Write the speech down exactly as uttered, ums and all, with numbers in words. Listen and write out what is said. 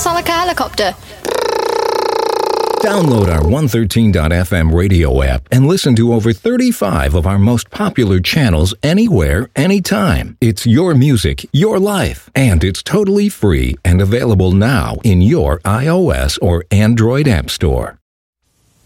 sound like a helicopter. Download our one thirteen dot f m radio app and listen to over thirty-five of our most popular channels anywhere, anytime. It's your music, your life, and it's totally free and available now in your iOS or Android app store.